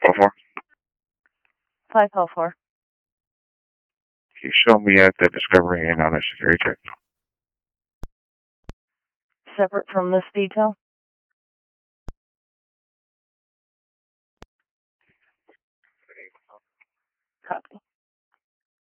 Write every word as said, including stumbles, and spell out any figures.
oh four? five oh four. Can you show me at the Discovery Inn on a security check? Separate from this detail? Copy.